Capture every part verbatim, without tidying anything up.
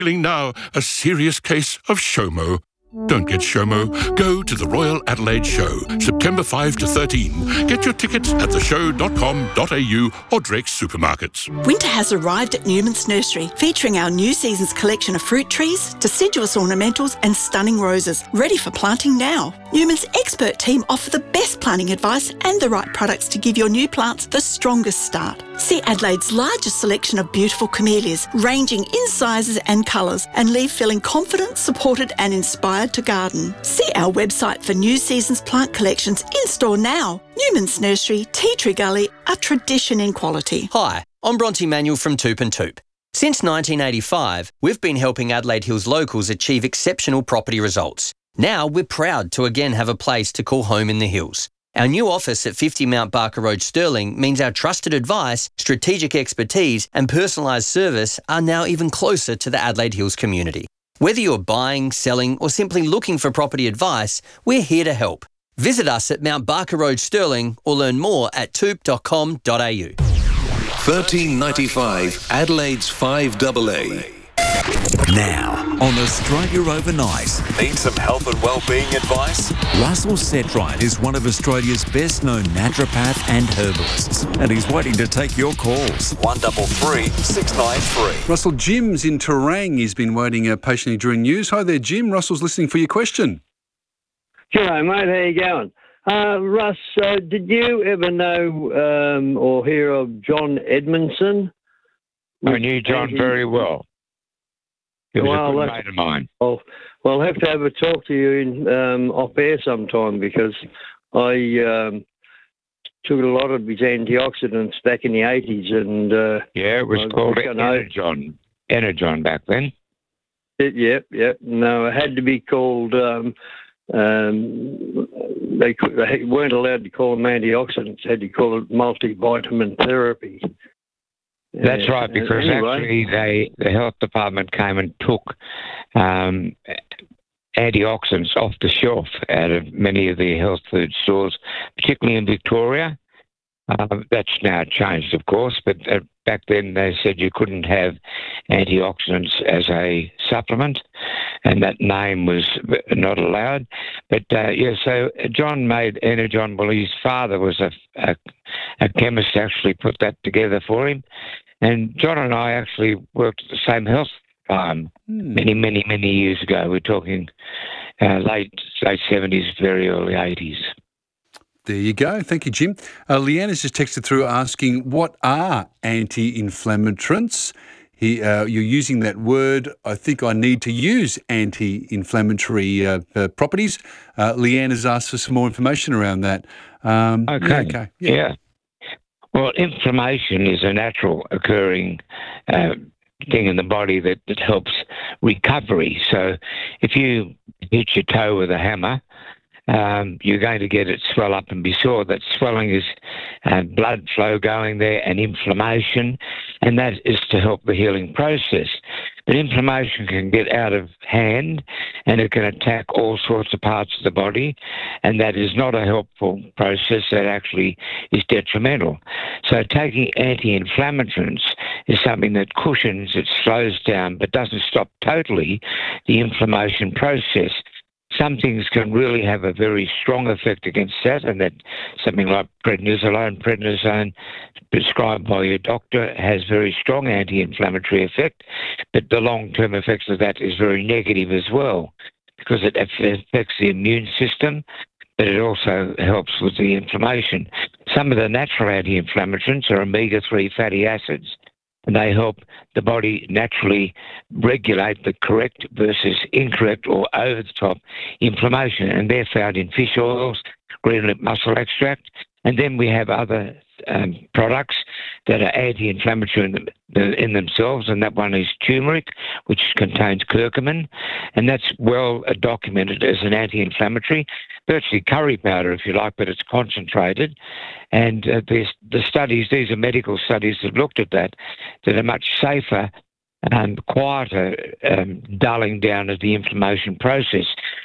Feeling now a serious case of SHOMO. Don't get SHOMO. Go to the Royal Adelaide Show, September fifth to thirteenth. Get your tickets at the show dot com dot a u or Drake's supermarkets. Winter has arrived at Newman's Nursery, featuring our new season's collection of fruit trees, deciduous ornamentals and stunning roses, ready for planting now. Newman's expert team offer the best planting advice and the right products to give your new plants the strongest start. See Adelaide's largest selection of beautiful camellias, ranging in sizes and colours, and leave feeling confident, supported and inspired to garden. See our website for new season's plant collections in store now. Newman's Nursery, Tea Tree Gully, a tradition in quality. Hi, I'm Bronte Manuel from Toop and Toop. Since nineteen eighty-five, we've been helping Adelaide Hills locals achieve exceptional property results. Now we're proud to again have a place to call home in the hills. Our new office at fifty Mount Barker Road, Stirling, means our trusted advice, strategic expertise and personalised service are now even closer to the Adelaide Hills community. Whether you're buying, selling or simply looking for property advice, we're here to help. Visit us at Mount Barker Road, Stirling, or learn more at toop dot com dot a u. thirteen ninety-five Adelaide's five A A. Now, on Australia Overnight. Need some health and wellbeing advice? Russell Setright is one of Australia's best-known naturopath and herbalists, and he's waiting to take your calls. one double three six nine three. Russell, Jim's in Terang. He's been waiting uh, patiently during news. Hi there, Jim. Russell's listening for your question. G'day, mate. How you going? Uh, Russ, uh, did you ever know um, or hear of John Edmondson? I knew John very well. He was well, a good mate of mine. Well, well, I'll have to have a talk to you in, um, off air sometime because I um, took a lot of his antioxidants back in the eighties. and uh, Yeah, it was I, called I Energon. Energon back then. It, yep, yep. No, it had to be called... Um, um, they, could, they weren't allowed to call them antioxidants. They had to call it multivitamin therapy. That's Uh, right, because anyway. actually they, the health department came and took um, antioxidants off the shelf out of many of the health food stores, particularly in Victoria. Uh, that's now changed, of course, but uh, back then they said you couldn't have antioxidants as a supplement, and that name was not allowed. But, uh, yeah, so John made Energon. Well, his father was a, a, a chemist, actually put that together for him. And John and I actually worked at the same health farm Hmm. many, many, many years ago. We're talking uh, late, late seventies, very early eighties. There you go. Thank you, Jim. Uh, Leanne has just texted through asking, what are anti-inflammatories? He, uh, you're using that word. I think I need to use anti-inflammatory uh, uh, properties. Uh, Leanne has asked for some more information around that. Um, Okay. Yeah, okay. Yeah. Yeah. Well, inflammation is a natural occurring uh, thing in the body that, that helps recovery. So if you hit your toe with a hammer, um, you're going to get it swell up and be sore. That swelling is uh, blood flow going there and inflammation, and that is to help the healing process. But inflammation can get out of hand and it can attack all sorts of parts of the body, and that is not a helpful process. That actually is detrimental. So taking anti-inflammatories is something that cushions, it slows down, but doesn't stop totally the inflammation process. Some things can really have a very strong effect against that, and that something like prednisolone, prednisone prescribed by your doctor has very strong anti-inflammatory effect, but the long-term effects of that is very negative as well because it affects the immune system, but it also helps with the inflammation. Some of the natural anti-inflammatories are omega three fatty acids, and they help the body naturally regulate the correct versus incorrect or over-the-top inflammation. And they're found in fish oils, green lip mussel extract. And then we have other um, products that are anti-inflammatory in, them, in themselves, and that one is turmeric, which contains curcumin, and that's well uh, documented as an anti-inflammatory. Virtually curry powder, if you like, but it's concentrated. And uh, the studies, these are medical studies that looked at that, that are much safer and quieter um, dulling down of the inflammation process.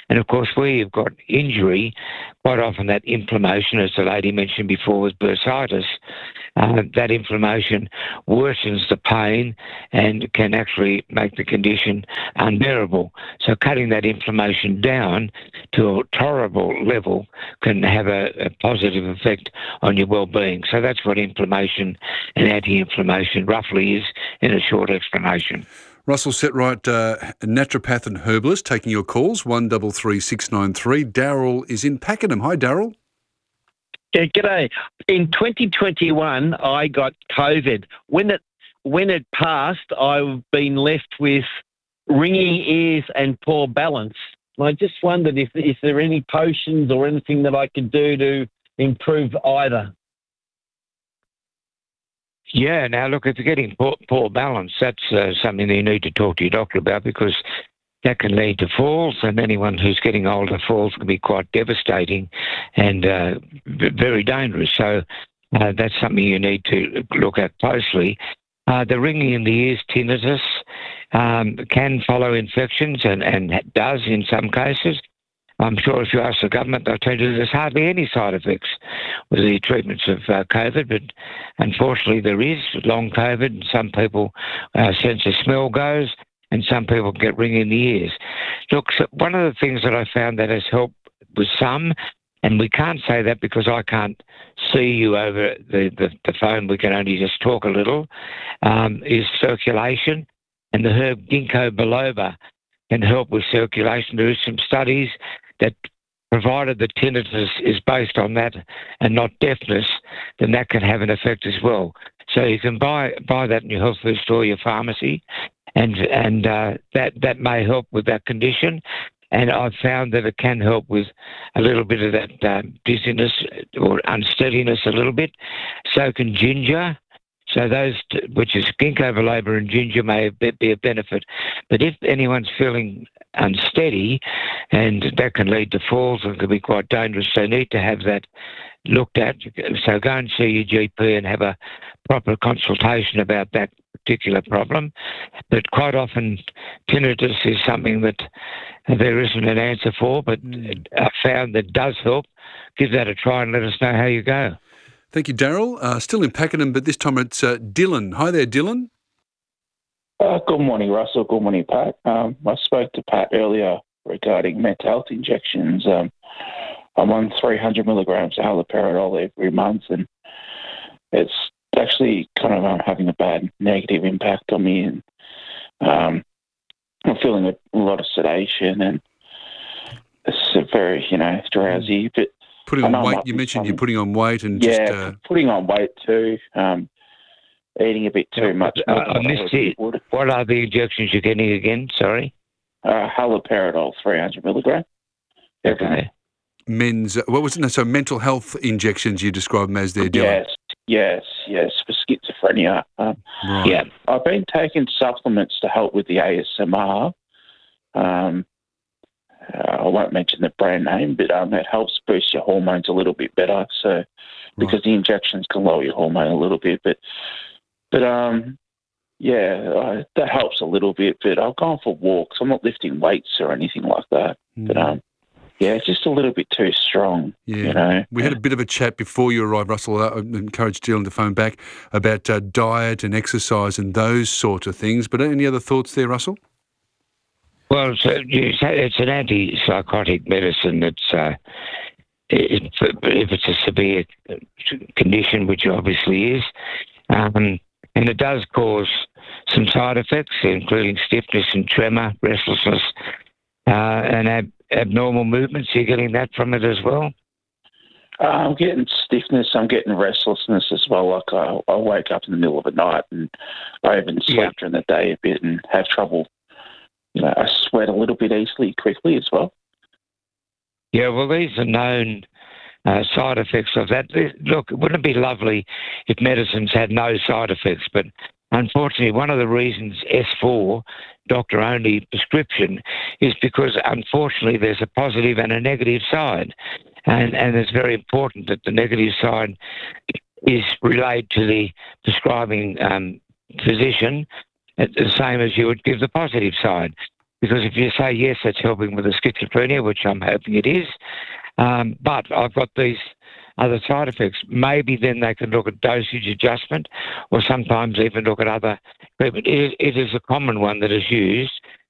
And of course, where you've got injury, quite often that inflammation, as the lady mentioned before, was bursitis. Uh, that inflammation worsens the pain and can actually make the condition unbearable. So cutting that inflammation down to a tolerable level can have a, a positive effect on your well-being. So that's what inflammation and anti-inflammation roughly is in a short explanation. Russell Setright, uh, naturopath and herbalist, taking your calls, one double three six nine three. Daryl is in Pakenham. Hi, Daryl. Yeah, g'day. In twenty twenty-one, I got COVID. When it when it passed, I've been left with ringing ears and poor balance. And I just wondered if is there any potions or anything that I could do to improve either. Yeah, now look, if you're getting poor, poor balance, that's uh, something that you need to talk to your doctor about, because that can lead to falls, and anyone who's getting older, falls can be quite devastating and uh, very dangerous. So uh, that's something you need to look at closely. Uh, the ringing in the ears, tinnitus, um, can follow infections and, and does in some cases. I'm sure if you ask the government, they'll tell you there's hardly any side effects with the treatments of uh, COVID, but unfortunately there is long COVID, and some people uh, sense of smell goes, and some people get ringing in the ears. Look, so one of the things that I found that has helped with some, and we can't say that because I can't see you over the, the, the phone, we can only just talk a little, um, is circulation, and the herb ginkgo biloba can help with circulation. There is some studies that, provided the tinnitus is based on that and not deafness, then that can have an effect as well. So you can buy buy that in your health food store, your pharmacy, and and uh, that that may help with that condition. And I've found that it can help with a little bit of that uh, dizziness or unsteadiness a little bit. So can ginger. So those, t- which is ginkgo biloba and ginger, may be a benefit. But if anyone's feeling unsteady, and that can lead to falls and can be quite dangerous, they need to have that looked at. So go and see your G P and have a proper consultation about that particular problem. But quite often, tinnitus is something that there isn't an answer for, but mm. I found that does help. Give that a try and let us know how you go. Thank you, Daryl. Uh, still in Pakenham, but this time it's uh, Dylan. Hi there, Dylan. Uh, good morning, Russell. Good morning, Pat. Um, I spoke to Pat earlier regarding mental health injections. Um, I'm on three hundred milligrams of haloperidol every month, and it's actually kind of um, having a bad negative impact on me. And um, I'm feeling a lot of sedation, and it's very, you know, drowsy, but Putting on weight, you mentioned something. You're putting on weight and yeah, just... Uh... putting on weight too, um, eating a bit too much. Uh, I missed it. What are the injections you're getting again? Sorry? Uh, haloperidol, three hundred milligrams. Okay. Men's, what was it? No, so mental health injections you described them as there, Dylan? Yes, yes, yes, for schizophrenia. Um, right. Yeah. I've been taking supplements to help with the A S M R. Um, Uh, I won't mention the brand name, but um, it helps boost your hormones a little bit better. So, because right. the injections can lower your hormone a little bit, but but um, yeah, uh, that helps a little bit. But I've gone for walks. I'm not lifting weights or anything like that. Mm. But um, yeah, it's just a little bit too strong. Yeah, you know? We had a bit of a chat before you arrived, Russell. I encouraged Dylan to phone back about uh, diet and exercise and those sort of things. But any other thoughts there, Russell? Well, so it's an antipsychotic medicine that's, uh, it, if it's a severe condition, which it obviously is, um, and it does cause some side effects, including stiffness and tremor, restlessness, uh, and ab- abnormal movements. You're getting that from it as well? Uh, I'm getting stiffness. I'm getting restlessness as well. Like I, I wake up in the middle of the night, and I even sleep yeah. during the day a bit and have trouble. You know, I sweat a little bit easily, quickly as well. Yeah, well, these are known uh, side effects of that. Look, wouldn't it be lovely if medicines had no side effects? But unfortunately, one of the reasons S four, doctor-only prescription, is because, unfortunately, there's a positive and a negative side. And, and it's very important that the negative side is relayed to the prescribing um, physician, the same as you would give the positive side. because if you say yes, that's helping with the schizophrenia, which I'm hoping it is. Um, but I've got these other side effects. Maybe then they can look at dosage adjustment, or sometimes even look at other treatment. It, it is a common one that is used,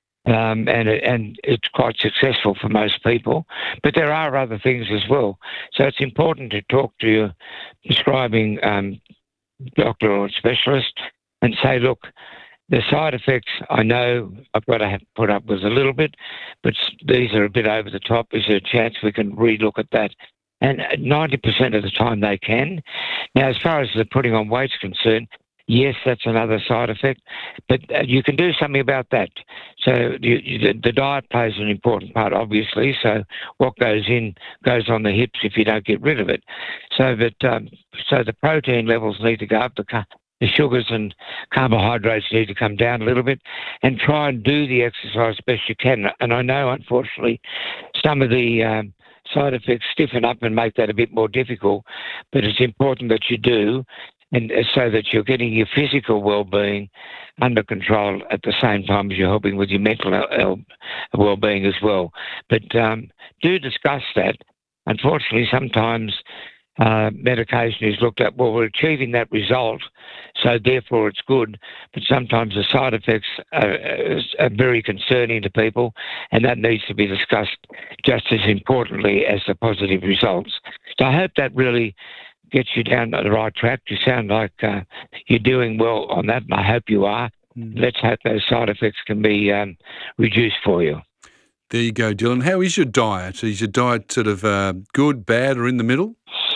um, and it, and it's quite successful for most people. But there are other things as well. So it's important to talk to your prescribing um, doctor or specialist and say, look, the side effects, I know I've got to have put up with a little bit, but these are a bit over the top. Is there a chance we can relook at that? And ninety percent of the time they can. Now, as far as the putting on weight's concerned, yes, that's another side effect, but uh, you can do something about that. So you, you, the diet plays an important part, obviously. So what goes in goes on the hips if you don't get rid of it. So, but um, so the protein levels need to go up. The The sugars and carbohydrates need to come down a little bit, and try and do the exercise best you can. And I know, unfortunately, some of the um, side effects stiffen up and make that a bit more difficult, but it's important that you do, and so that you're getting your physical well-being under control at the same time as you're helping with your mental well-being as well. But um, do discuss that. Unfortunately, sometimes Uh, medication is looked at, well, we're achieving that result, so therefore it's good, but sometimes the side effects are, are very concerning to people, and that needs to be discussed just as importantly as the positive results. So I hope that really gets you down the right track. You sound like uh, you're doing well on that, and I hope you are. Mm. Let's hope those side effects can be um, reduced for you. There you go, Dylan. How is your diet? Is your diet sort of uh, good, bad, or in the middle?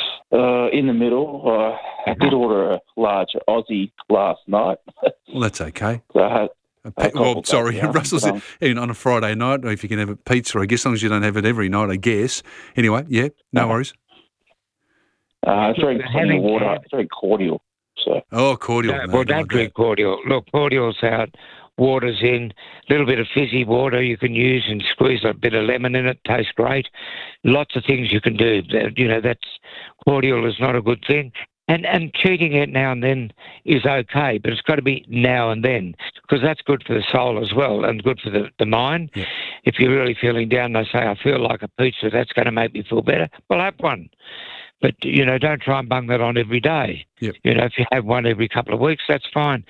Uh, in the middle. Uh, I did order a large Aussie last night. Well, that's okay. So I had, Pe- well, sorry, Russell said, even on a Friday night, or if you can have a pizza, I guess, as long as you don't have it every night, I guess. Anyway, yeah, no uh, worries. Uh, I drink plenty of water. I drink cordial. So. Oh, cordial. No, well, don't drink cordial. Look, cordial's out. Water's in, a little bit of fizzy water you can use and squeeze a bit of lemon in it, tastes great. Lots of things you can do. You know, that's cordial is not a good thing. And and cheating it now and then is okay, but it's got to be now and then, because that's good for the soul as well and good for the, the mind. Yeah. If you're really feeling down, they say, I feel like a pizza, that's going to make me feel better. Well, have one. But, you know, don't try and bung that on every day. Yep. You know, if you have one every couple of weeks, that's fine.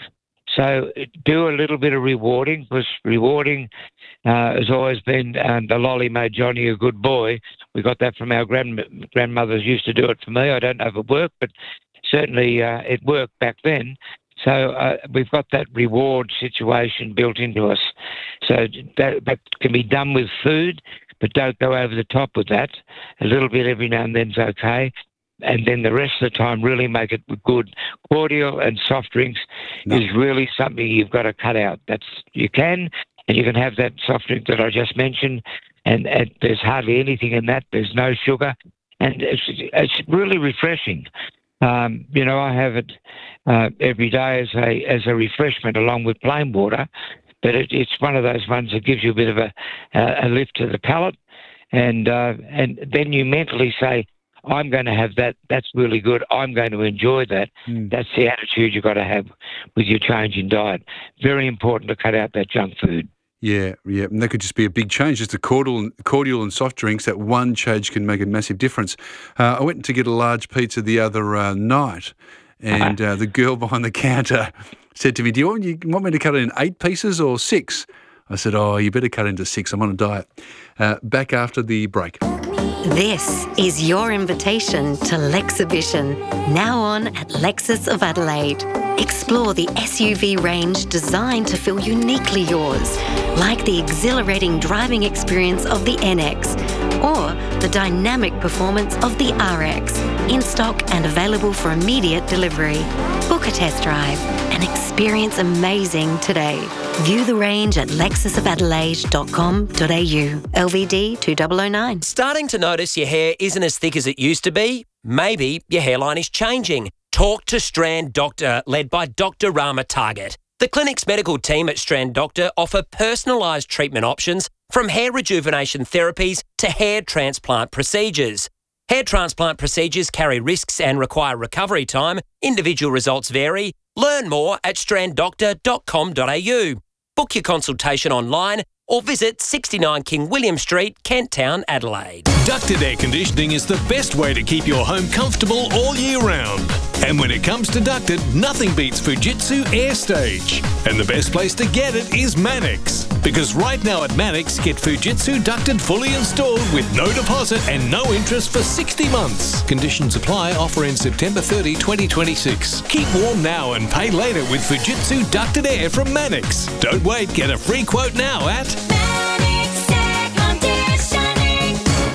So do a little bit of rewarding, because rewarding uh, has always been, um, the lolly made Johnny a good boy. We got that from our grand, grandmothers used to do it for me. I don't know if it worked, but certainly uh, it worked back then. So uh, we've got that reward situation built into us. So that, that can be done with food, but don't go over the top with that. A little bit every now and then is okay. And then the rest of the time, really make it good. Cordial and soft drinks no. is really something you've got to cut out. That's you can, and you can have that soft drink that I just mentioned, and, and there's hardly anything in that. There's no sugar, and it's it's really refreshing. Um, you know, I have it uh, every day as a as a refreshment along with plain water, but it, it's one of those ones that gives you a bit of a a lift to the palate, and uh, and then you mentally say, I'm going to have that. That's really good. I'm going to enjoy that. Mm. That's the attitude you've got to have with your change in diet. Very important to cut out that junk food. Yeah, yeah. And that could just be a big change. Just a cordial, cordial and soft drinks, that one change can make a massive difference. Uh, I went to get a large pizza the other uh, night, and uh, the girl behind the counter said to me, do you want, you want me to cut it in eight pieces or six? I said, oh, you better cut it into six. I'm on a diet. Uh, back after the break. This is your invitation to Lexhibition, now on at Lexus of Adelaide. Explore the S U V range designed to feel uniquely yours, like the exhilarating driving experience of the N X or the dynamic performance of the R X, in stock and available for immediate delivery. Book a test drive and experience amazing today. View the range at lexus of adelaide dot com dot a u. L V D two thousand nine. Starting to notice your hair isn't as thick as it used to be? Maybe your hairline is changing. Talk to Strand Doctor, led by Doctor Rama Target. The clinic's medical team at Strand Doctor offer personalised treatment options, from hair rejuvenation therapies to hair transplant procedures. Hair transplant procedures carry risks and require recovery time. Individual results vary. Learn more at strand doctor dot com dot a u. Book your consultation online or visit sixty-nine King William Street, Kent Town, Adelaide. Ducted air conditioning is the best way to keep your home comfortable all year round. And when it comes to ducted, nothing beats Fujitsu AirStage. And the best place to get it is Mannix. Because right now at Mannix, get Fujitsu ducted fully installed with no deposit and no interest for sixty months. Conditions apply. Offer in September thirtieth, twenty twenty-six. Keep warm now and pay later with Fujitsu ducted air from Mannix. Don't wait. Get a free quote now at Mannix Air Conditioning.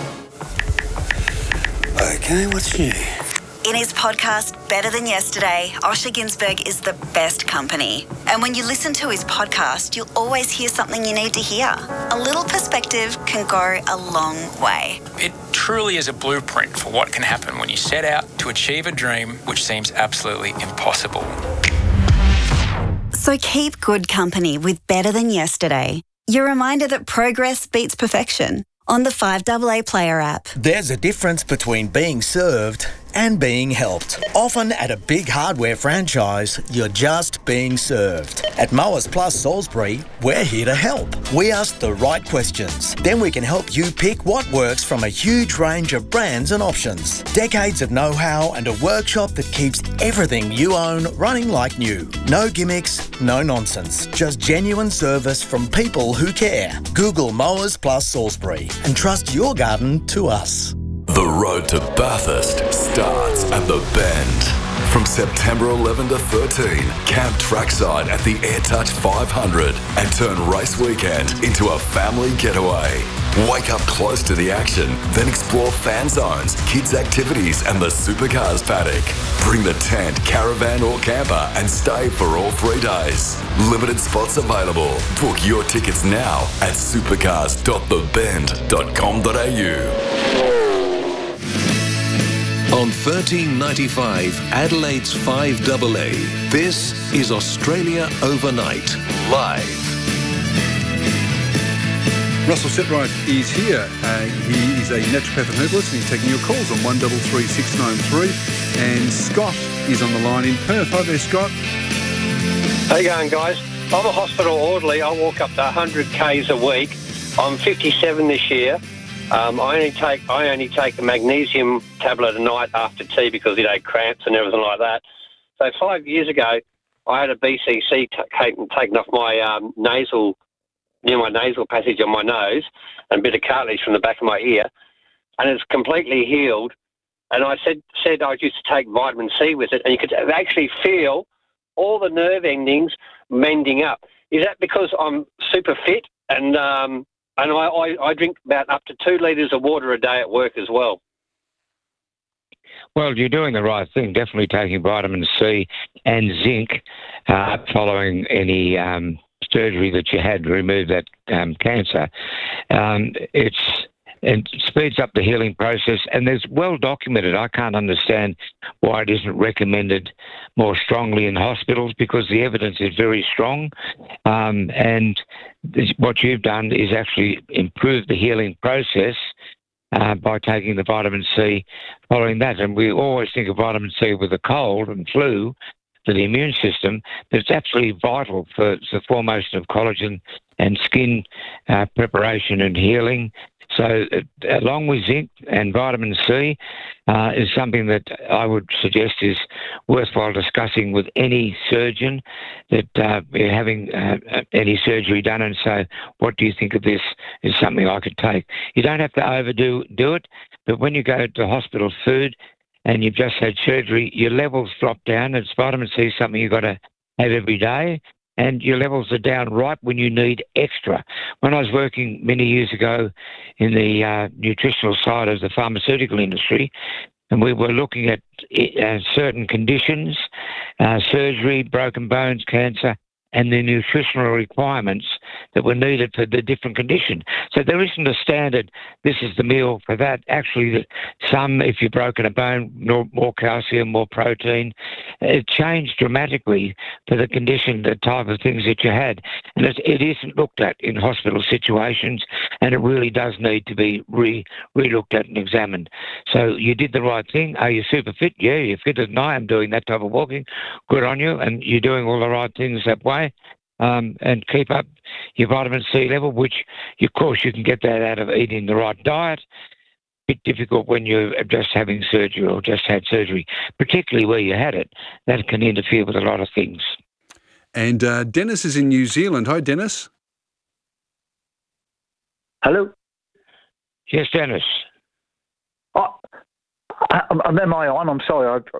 Okay, what's new? In his podcast, Better Than Yesterday, Osher Ginsberg is the best company. And when you listen to his podcast, you'll always hear something you need to hear. A little perspective can go a long way. It truly is a blueprint for what can happen when you set out to achieve a dream which seems absolutely impossible. So keep good company with Better Than Yesterday. Your reminder that progress beats perfection on the five A A Player app. There's a difference between being served and being helped. Often at a big hardware franchise, you're just being served. At Mowers Plus Salisbury, we're here to help. We ask the right questions. Then we can help you pick what works from a huge range of brands and options. Decades of know-how and a workshop that keeps everything you own running like new. No gimmicks, no nonsense. Just genuine service from people who care. Google Mowers Plus Salisbury and trust your garden to us. The road to Bathurst starts at the Bend. From September eleventh to thirteenth, camp trackside at the AirTouch five hundred and turn race weekend into a family getaway. Wake up close to the action, then explore fan zones, kids' activities and the supercars paddock. Bring the tent, caravan or camper and stay for all three days. Limited spots available. Book your tickets now at supercars dot the bend dot com dot a u. On thirteen ninety-five, Adelaide's five A A, this is Australia Overnight, live. Russell Setright is here. Uh, he is a naturopath and herbalist, and he's taking your calls on one three three six nine three. And Scott is on the line in Perth. Hi there, Scott. How you going, guys? I'm a hospital orderly. I walk up to one hundred kays a week. I'm fifty-seven this year. Um, I only take I only take a magnesium tablet a night after tea because it had cramps and everything like that. So five years ago, I had a B C C t- taken off my um, nasal, near my nasal passage on my nose, and a bit of cartilage from the back of my ear, and it's completely healed. And I said said I used to take vitamin C with it, and you could actually feel all the nerve endings mending up. Is that because I'm super fit and um, And I, I, I drink about up to two litres of water a day at work as well. Well, you're doing the right thing, definitely taking vitamin C and zinc uh, following any um, surgery that you had to remove that um, cancer. Um, it's It speeds up the healing process, and there's well documented. I can't understand why it isn't recommended more strongly in hospitals, because the evidence is very strong. Um, and this, what you've done is actually improve the healing process uh, by taking the vitamin C following that. And we always think of vitamin C with a cold and flu for the immune system, but it's absolutely vital for the formation of collagen and skin uh, preparation and healing. So uh, along with zinc and vitamin C uh, is something that I would suggest is worthwhile discussing with any surgeon that uh, you're having uh, any surgery done, and say, what do you think of this? Is something I could take. You don't have to overdo do it, but when you go to hospital food and you've just had surgery, your levels drop down. It's vitamin C, something you've got to have every day, and your levels are down right when you need extra. When I was working many years ago in the uh, nutritional side of the pharmaceutical industry, and we were looking at uh, certain conditions, uh, surgery, broken bones, cancer, and the nutritional requirements that were needed for the different condition. So there isn't a standard, this is the meal for that. Actually, some, if you've broken a bone, more, more calcium, more protein. It changed dramatically for the condition, the type of things that you had. And it, it isn't looked at in hospital situations, and it really does need to be re, re-looked at and examined. So you did the right thing. Are you super fit? Yeah, you're fitter than I am doing that type of walking. Good on you, and you're doing all the right things that way. um, and keep up your vitamin C level, which, of course, you can get that out of eating the right diet. Bit difficult when you're just having surgery or just had surgery, particularly where you had it. That can interfere with a lot of things. And uh, Dennis is in New Zealand. Hi, Dennis. Hello. Yes, Dennis. Oh, I, I, am I on? I'm sorry. I,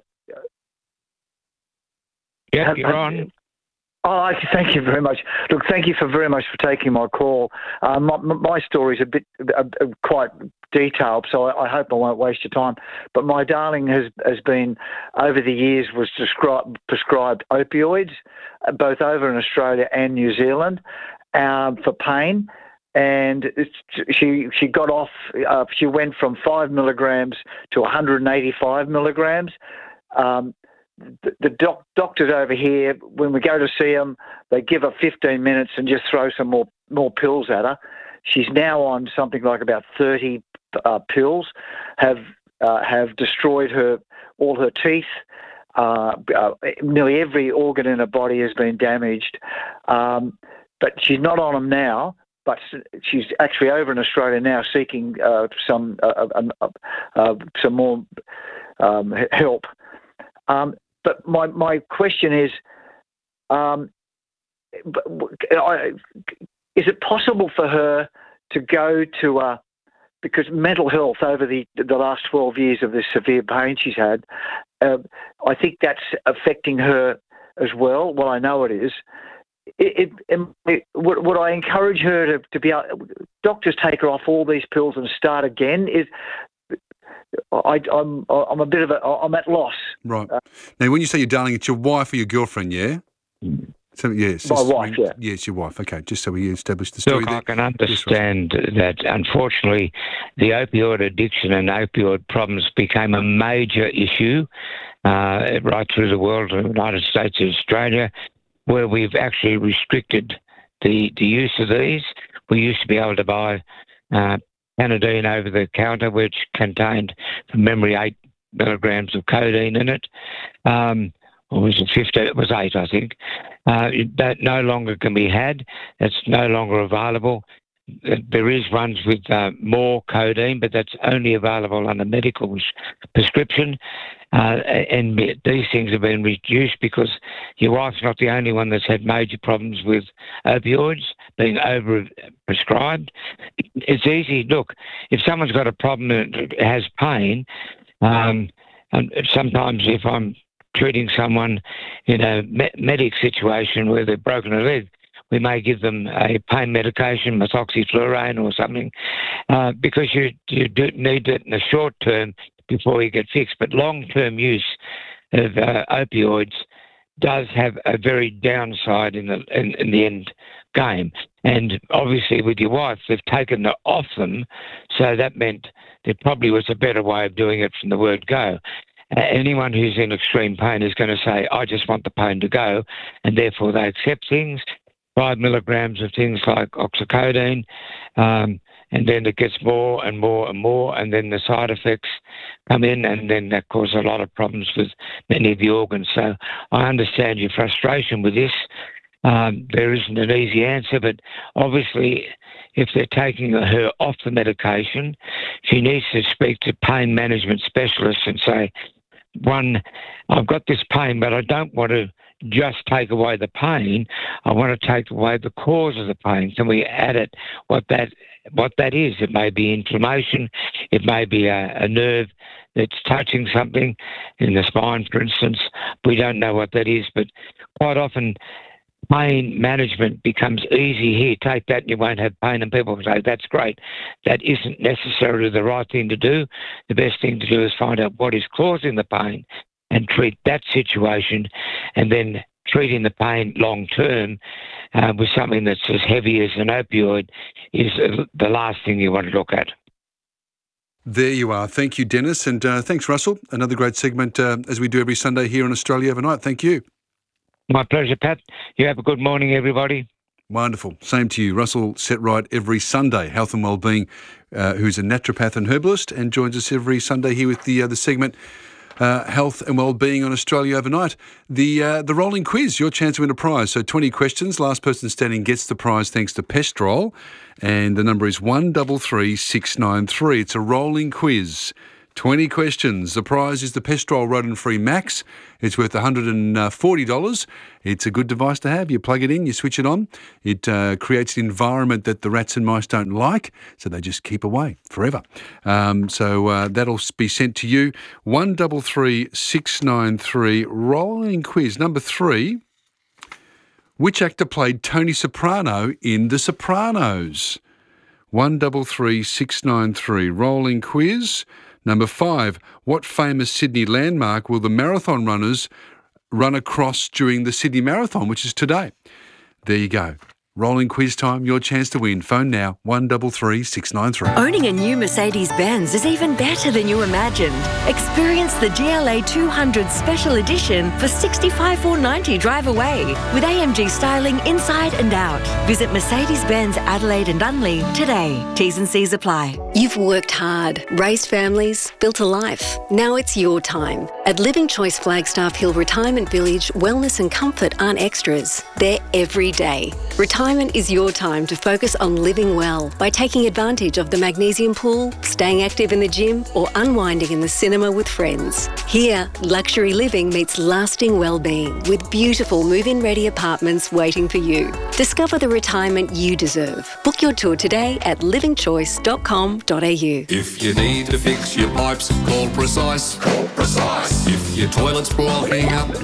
yeah, have, you're have, on. Oh, I- thank you very much. Look, thank you for very much for taking my call. Uh, my, my story is a bit uh, uh, quite detailed, so I, I hope I won't waste your time. But my darling has has been over the years was described, prescribed opioids, uh, both over in Australia and New Zealand, um, for pain. And it's, she she got off. Uh, she went from five milligrams to one hundred eighty-five milligrams. Um, the the doc, doctors over here, when we go to see them, they give her fifteen minutes and just throw some more more pills at her. She's now on something like about thirty uh, pills. Have uh, have destroyed her all her teeth. Uh, uh, nearly every organ in her body has been damaged. Um, but she's not on them now. But she's actually over in Australia now seeking uh, some uh, uh, uh, some more um, help. Um, but my my question is, um, is it possible for her to go to a, because mental health over the the last twelve years of this severe pain she's had, uh, I think that's affecting her as well. Well, I know it is. It, it, it, would, would I encourage her to, to be able, doctors take her off all these pills and start again? Is I, I'm I'm a bit of a I'm at loss. Right. Now, when you say your darling, it's your wife or your girlfriend, yeah? So, yes. My wife, yeah. Yes, your wife. Okay, just so we establish the story. Look, there. I can understand that, unfortunately, the opioid addiction and opioid problems became a major issue uh, right through the world, the United States and Australia, where we've actually restricted the, the use of these. We used to be able to buy uh, Panadeine over the counter, which contained, from memory, eight milligrams of codeine in it. Um, or was it fifteen? It was eight, I think. Uh, that no longer can be had. It's no longer available. There is ones with uh, more codeine, but that's only available under medical prescription. Uh, and these things have been reduced because your wife's not the only one that's had major problems with opioids being over-prescribed. It's easy. Look, if someone's got a problem that has pain, um, and sometimes if I'm treating someone in a me- medic situation where they've broken a leg, we may give them a pain medication, methoxyflurane or something, uh, because you you do need it in the short term before you get fixed. But long-term use of uh, opioids does have a very downside in the in, in the end game. And obviously with your wife, they've taken it off them, so that meant there probably was a better way of doing it from the word go. Uh, anyone who's in extreme pain is going to say, I just want the pain to go, and therefore they accept things. Five milligrams of things like oxycodone, um, and then it gets more and more and more, and then the side effects come in, and then that causes a lot of problems with many of the organs. So I understand your frustration with this. Um, there isn't an easy answer, but obviously if they're taking her off the medication, she needs to speak to pain management specialists and say, one, I've got this pain, but I don't want to just take away the pain. I want to take away the cause of the pain. Can we add it, what that what that is? It may be inflammation. It may be a, a nerve that's touching something in the spine, for instance. We don't know what that is, but quite often pain management becomes easy. Here, take that and you won't have pain. And people say, that's great. That isn't necessarily the right thing to do. The best thing to do is find out what is causing the pain and treat that situation, and then treating the pain long term uh, with something that's as heavy as an opioid is uh, the last thing you want to look at. There you are. Thank you, Dennis. And uh, thanks, Russell. Another great segment uh, as we do every Sunday here on Australia Overnight. Thank you. My pleasure, Pat. You have a good morning, everybody. Wonderful. Same to you. Russell Setright every Sunday, Health and Wellbeing, uh, who's a naturopath and herbalist, and joins us every Sunday here with the uh, the segment uh, health and well-being on Australia Overnight. The uh, the rolling quiz, your chance to win a prize. So twenty questions. Last person standing gets the prize thanks to Pestrol. And the number is one three three six nine three. It's a rolling quiz. twenty questions. The prize is the Pestrol Rodent-Free Max. It's worth one hundred forty dollars. It's a good device to have. You plug it in, you switch it on. It uh, creates an environment that the rats and mice don't like, so they just keep away forever. Um, so uh, that'll be sent to you. one three three six nine three. Rolling quiz. Number three. Which actor played Tony Soprano in The Sopranos? one three three six nine three. Rolling quiz. Number five, what famous Sydney landmark will the marathon runners run across during the Sydney Marathon, which is today? There you go. Rolling quiz time, your chance to win. Phone now, one three three six nine three. Owning a new Mercedes-Benz is even better than you imagined. Experience the G L A two hundred Special Edition for sixty-five thousand four hundred ninety dollars drive away with A M G styling inside and out. Visit Mercedes-Benz Adelaide and Unley today. T's and C's apply. You've worked hard, raised families, built a life. Now it's your time. At Living Choice Flagstaff Hill Retirement Village, wellness and comfort aren't extras. They're every day. Retirement is your time to focus on living well by taking advantage of the magnesium pool, staying active in the gym, or unwinding in the cinema with friends. Here, luxury living meets lasting well-being with beautiful move-in ready apartments waiting for you. Discover the retirement you deserve. Book your tour today at living choice dot com dot a u. If you need to fix your pipes, call Precise. Call Precise. If your toilet's blocking up,